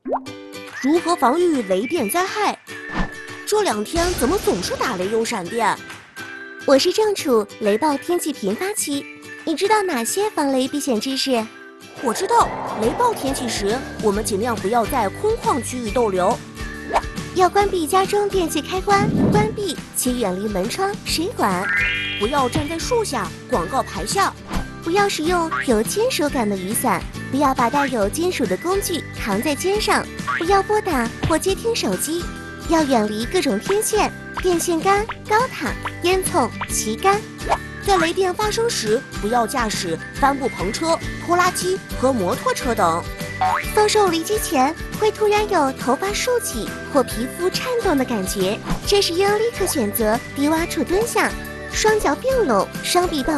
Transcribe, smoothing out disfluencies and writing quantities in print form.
如何防御雷电灾害？这2天怎么总是打雷又闪电？ 我是正处雷暴天气频发期，你知道哪些防雷避险知识？ 我知道，雷暴天气时，我们尽量不要在空旷区域逗留， 要关闭家中电器开关，关闭且远离门窗、水管， 不要站在树下、广告牌下， 不要使用有金属感的雨伞，不要把带有金属的工具扛在肩上，不要拨打或接听手机，要远离各种天线、电线杆、高塔、烟囱、旗杆。 在雷电发生时，不要驾驶帆布篷车、拖拉机和摩托车等。 遭受雷击前，会突然有头发竖起或皮肤颤动的感觉，这时应立刻选择低洼处蹲下，双脚并拢，双臂抱